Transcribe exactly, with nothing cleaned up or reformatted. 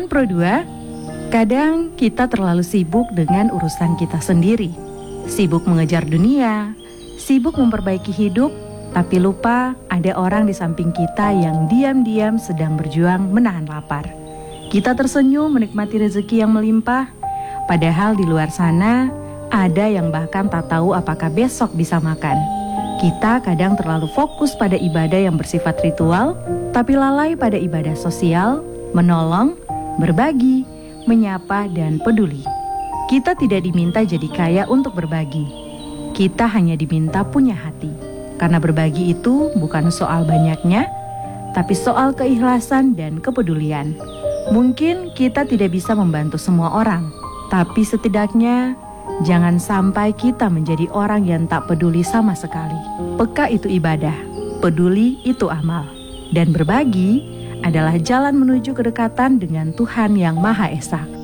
Pro dua, kadang kita terlalu sibuk dengan urusan kita sendiri. Sibuk mengejar dunia, sibuk memperbaiki hidup, tapi lupa ada orang di samping kita yang diam-diam sedang berjuang menahan lapar. Kita tersenyum menikmati rezeki yang melimpah, padahal di luar sana ada yang bahkan tak tahu apakah besok bisa makan. Kita kadang terlalu fokus pada ibadah yang bersifat ritual, tapi lalai pada ibadah sosial, menolong, berbagi, menyapa, dan peduli. Kita tidak diminta jadi kaya untuk berbagi. Kita hanya diminta punya hati. Karena berbagi itu bukan soal banyaknya, tapi soal keikhlasan dan kepedulian. Mungkin kita tidak bisa membantu semua orang, tapi setidaknya jangan sampai kita menjadi orang yang tak peduli sama sekali. Peka itu ibadah, peduli itu amal. Dan berbagi adalah jalan menuju kedekatan dengan Tuhan yang Maha Esa.